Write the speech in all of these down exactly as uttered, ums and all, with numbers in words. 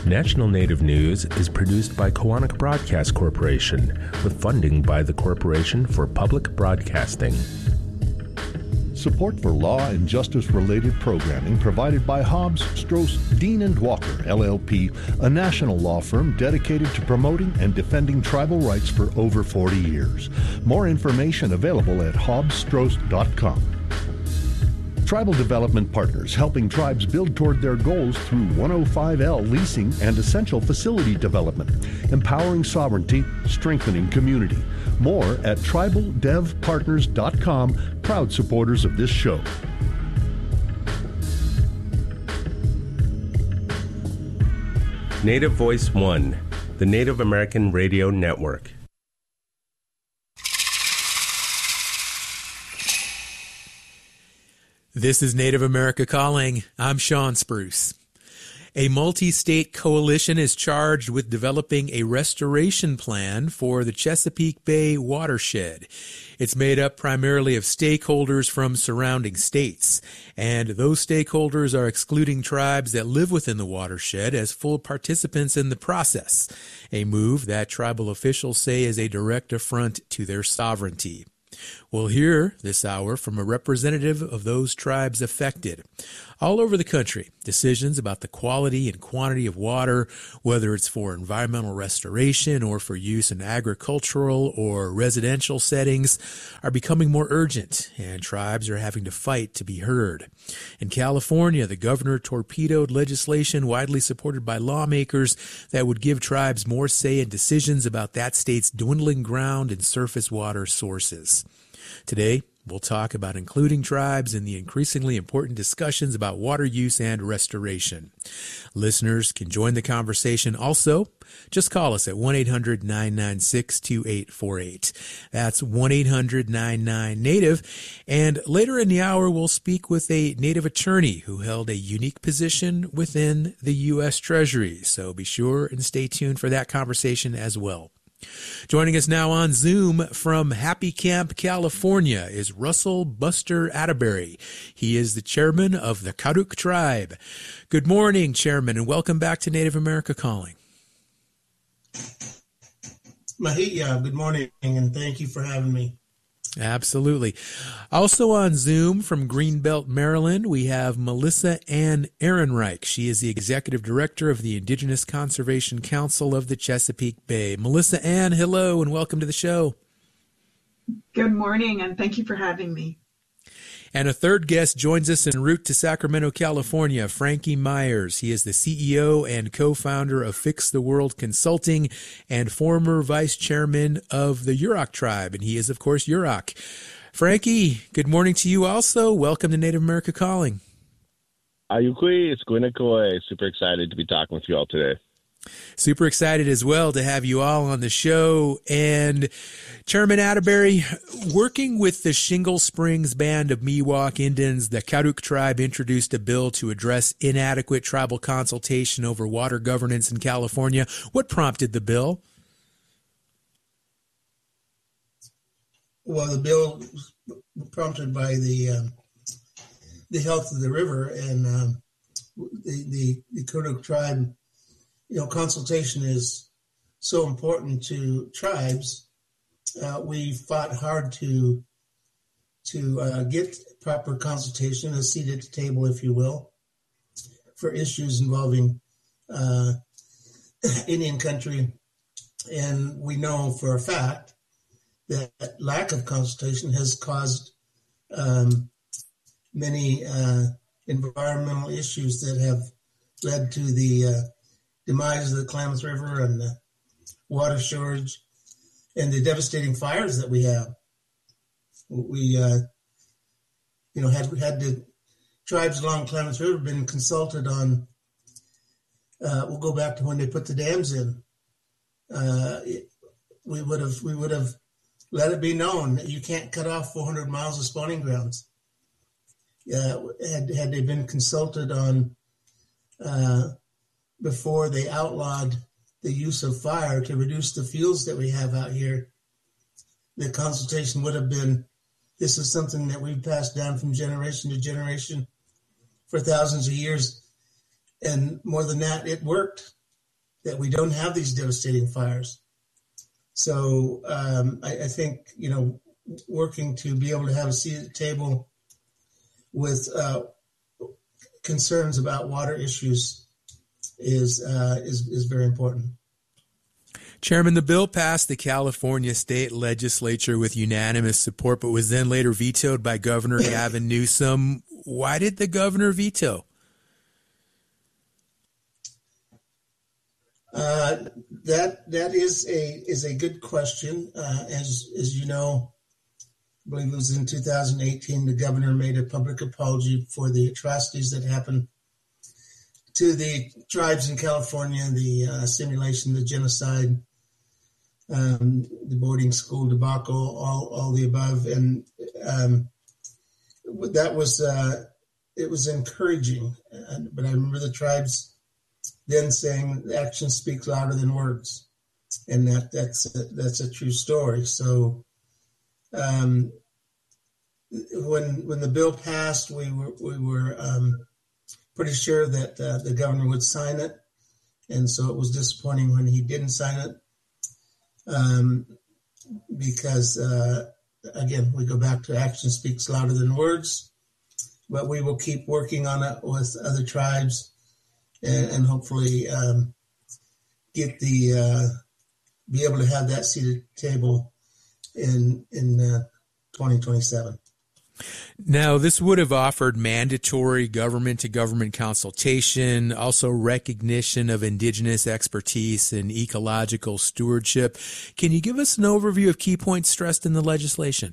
National Native News is produced by Koahnic Broadcast Corporation with funding by the Corporation for Public Broadcasting. Support for law and justice-related programming provided by Hobbs, Strauss, Dean and Walker, L L P, a national law firm dedicated to promoting and defending tribal rights for over forty years. More information available at hobbs strauss dot com. Tribal Development Partners, helping tribes build toward their goals through one oh five L leasing and essential facility development, empowering sovereignty, strengthening community. More at tribal dev partners dot com, proud supporters of this show. Native Voice One, the Native American Radio Network. This is Native America Calling. I'm Sean Spruce. A multi-state coalition is charged with developing a restoration plan for the Chesapeake Bay watershed. It's made up primarily of stakeholders from surrounding states, and those stakeholders are excluding tribes that live within the watershed as full participants in the process, a move that tribal officials say is a direct affront to their sovereignty. We'll hear this hour from a representative of those tribes affected. All over the country, decisions about the quality and quantity of water, whether it's for environmental restoration or for use in agricultural or residential settings, are becoming more urgent, and tribes are having to fight to be heard. In California, the governor torpedoed legislation widely supported by lawmakers that would give tribes more say in decisions about that state's dwindling ground and surface water sources. Today, we'll talk about including tribes in the increasingly important discussions about water use and restoration. Listeners can join the conversation also. Just call us at one eight hundred nine nine six two eight four eight. That's one eight hundred nine nine Native. And later in the hour, we'll speak with a Native attorney who held a unique position within the U S Treasury. So be sure and stay tuned for that conversation as well. Joining us now on Zoom from Happy Camp, California, is Russell Buster Atterbury. He is the chairman of the Karuk tribe. Good morning, Chairman, and welcome back to Native America Calling. Mahia, good morning, and thank you for having me. Absolutely. Also on Zoom from Greenbelt, Maryland, we have Melissa Ann Ehrenreich. She is the executive director of the Indigenous Conservation Council of the Chesapeake Bay. Melissa Ann, hello, and welcome to the show. Good morning, and thank you for having me. And a third guest joins us en route to Sacramento, California, Frankie Myers. He is the C E O and co-founder of Fix the World Consulting and former vice chairman of the Yurok tribe. And he is, of course, Yurok. Frankie, good morning to you also. Welcome to Native America Calling. Ayukui, it's Gwinnekoy. Super excited to be talking with you all today. Super excited as well to have you all on the show. And Chairman Atterbury, working with the Shingle Springs Band of Miwok Indians, the Karuk tribe introduced a bill to address inadequate tribal consultation over water governance in California. What prompted the bill? Well, the bill was prompted by the um, the health of the river, and um, the, the, the Karuk tribe. You know, consultation is so important to tribes. Uh, we fought hard to to uh, get proper consultation, a seat at the table, if you will, for issues involving uh, Indian country. And we know for a fact that lack of consultation has caused um, many uh, environmental issues that have led to the uh, demise of the Klamath River and the water shortage and the devastating fires that we have. We, uh, you know, had had the tribes along Klamath River been consulted on, uh, we'll go back to when they put the dams in. Uh, it, we would have we would have let it be known that you can't cut off four hundred miles of spawning grounds. Uh, had had they been consulted on. Uh, before they outlawed the use of fire to reduce the fuels that we have out here, the consultation would have been, this is something that we've passed down from generation to generation for thousands of years. And more than that, it worked. that we don't have these devastating fires. So um, I, I think, you know, working to be able to have a seat at the table with uh, concerns about water issues is, uh, is is very important. Chairman, the bill passed the California state legislature with unanimous support, but was then later vetoed by Governor Gavin Newsom. Why did the governor veto? Uh, that that is a is a good question. Uh, as as you know, I believe it was in two thousand eighteen, the governor made a public apology for the atrocities that happened to the tribes in California, the uh, simulation, the genocide, um, the boarding school debacle, all all the above, and um, that was uh, it was encouraging. Uh, but I remember the tribes then saying action speaks louder than words, and that that's a, that's a true story. So um, when when the bill passed, we were we were um, pretty sure that uh, the governor would sign it, and so it was disappointing when he didn't sign it, um, because uh, again, we go back to action speaks louder than words. But we will keep working on it with other tribes, and, and hopefully um, get the uh, be able to have that seat at the table in in uh, twenty twenty-seven. Now, this would have offered mandatory government-to-government consultation, also recognition of indigenous expertise and ecological stewardship. Can you give us an overview of key points stressed in the legislation?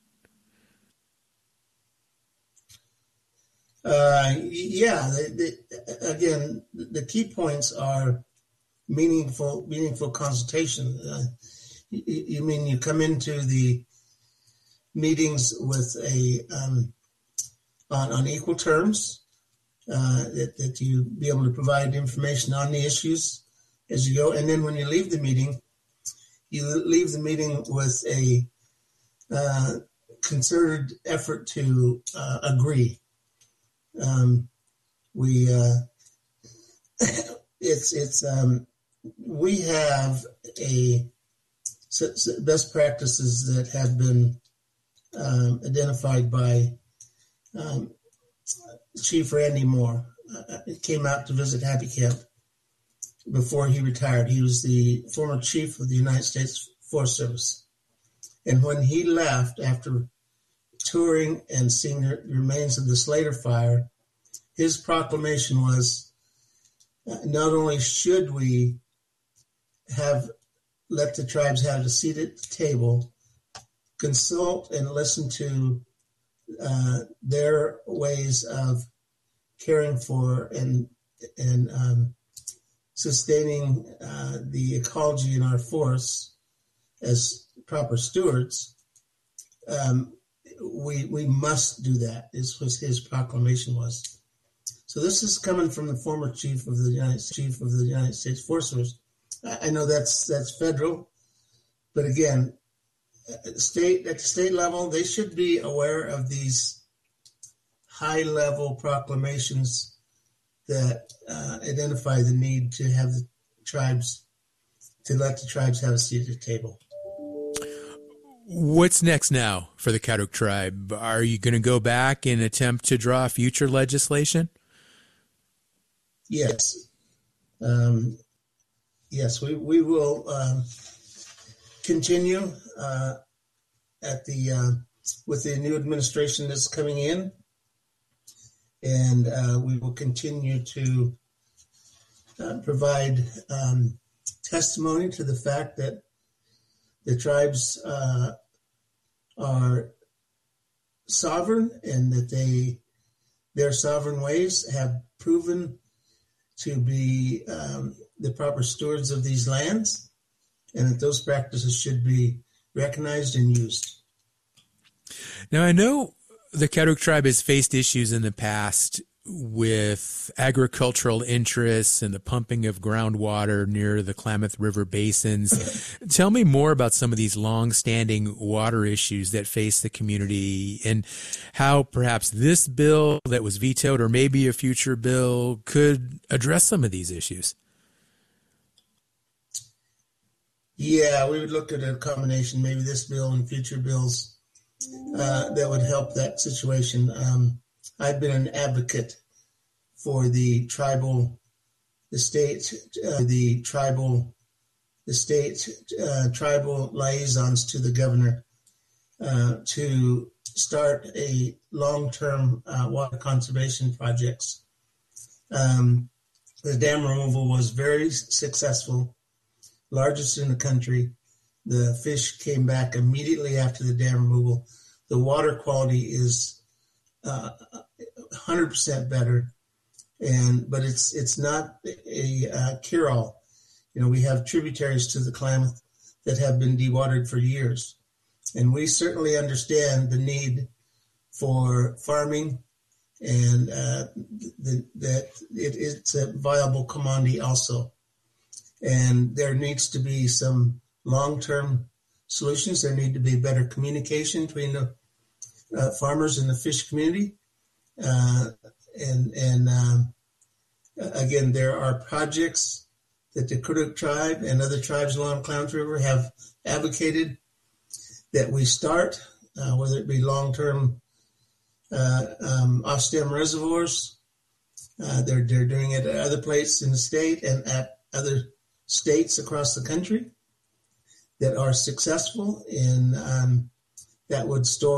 Uh, yeah, the, the, again, the key points are meaningful, meaningful consultation. Uh, you, you mean you come into the meetings with a um, on, on equal terms, uh, that, that you be able to provide information on the issues as you go, and then when you leave the meeting, you leave the meeting with a uh, concerted effort to uh, agree. Um, we, uh, it's, it's, um, we have a best practices that have been, um, identified by, um, Chief Randy Moore. Uh, it came out to visit Happy Camp before he retired. He was the former chief of the United States Forest Service. And when he left after touring and seeing the remains of the Slater fire, his proclamation was, uh, not only should we have let the tribes have a seat at the table, consult and listen to uh, their ways of caring for and and um, sustaining uh, the ecology in our forests as proper stewards. Um, We we must do that. This was his proclamation was. So this is coming from the former chief of the United Chief of the United States Forest Service. I, I know that's that's federal, but again, state at the state level, they should be aware of these high level proclamations that uh, identify the need to have the tribes to let the tribes have a seat at the table. What's next now for the Caddo tribe? Are you going to go back and attempt to draw future legislation? Yes. Um, yes, we, we will um, continue uh, at the uh, with the new administration that's coming in, and uh, we will continue to uh, provide um, testimony to the fact that the tribes uh, are sovereign, and that they, their sovereign ways have proven to be um, the proper stewards of these lands, and that those practices should be recognized and used. Now, I know the Caddo tribe has faced issues in the past with agricultural interests and the pumping of groundwater near the Klamath River basins. Tell me more about some of these long-standing water issues that face the community, and how perhaps this bill that was vetoed, or maybe a future bill, could address some of these issues. Yeah, we would look at a combination, maybe this bill and future bills uh, that would help that situation. Um, I've been an advocate for the tribal, the state, uh, the tribal, the state uh, tribal liaisons to the governor uh, to start a long-term uh, water conservation projects. Um, the dam removal was very successful, largest in the country. The fish came back immediately after the dam removal. The water quality is uh, one hundred percent better, and but it's it's not a uh, cure-all. You know, we have tributaries to the Klamath that have been dewatered for years, and we certainly understand the need for farming, and uh, the, that it, it's a viable commodity also. And there needs to be some long-term solutions. There need to be better communication between the uh, farmers and the fish community. Uh, and and um, again, there are projects that the Kuduk tribe and other tribes along the Klamath River have advocated that we start, uh, whether it be long-term uh, um, off-stem reservoirs. Uh, they're, they're doing it at other places in the state and at other states across the country that are successful in um, that would store